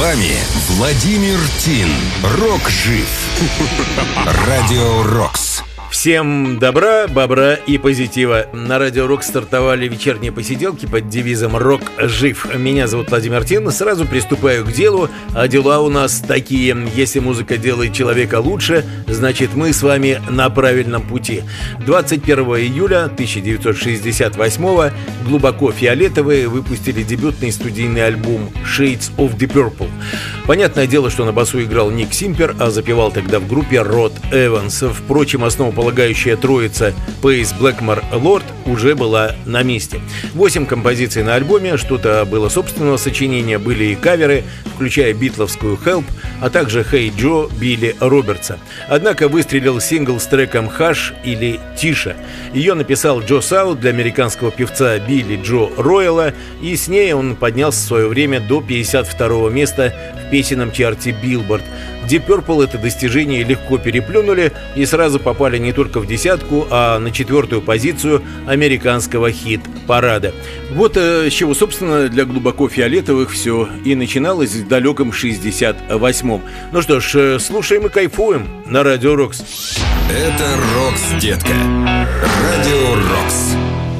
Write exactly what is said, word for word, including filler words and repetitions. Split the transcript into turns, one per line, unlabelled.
вами Владимир Тин. Рок жив. Радио Рокс.
Всем добра, бобра и позитива. На Радио Рокс стартовали вечерние посиделки под девизом «Рок жив». Меня зовут Владимир Тин. Сразу приступаю к делу. А дела у нас такие. Если музыка делает человека лучше, значит мы с вами на правильном пути. двадцать первого июля тысяча девятьсот шестьдесят восьмого глубоко фиолетовые выпустили дебютный студийный альбом «Shades of the Purple». Понятное дело, что на басу играл Ник Симпер, а запевал тогда в группе Род Эванс. Впрочем, основополагающая троица Пейс, Блэкмор, Лорд уже была на месте. Восемь композиций на альбоме, что-то было собственного сочинения, были и каверы, включая битловскую «Help», а также «Hey Joe» Билли Робертса. Однако выстрелил сингл с треком «Hush» или «Тише». Ее написал Джо Саут для американского певца Билли Джо Ройла, и с ней он поднялся в свое время до пятьдесят второго места в песенном чарте Billboard. Deep Purple это достижение легко переплюнули и сразу попали не только в десятку, а на четвертую позицию американского хит-парада. Вот э, с чего, собственно, для глубоко фиолетовых все и начиналось в далеком шестьдесят восьмом. Ну что ж, э, слушаем и кайфуем на Радио Рокс.
Это Рокс, детка. Радио Рокс.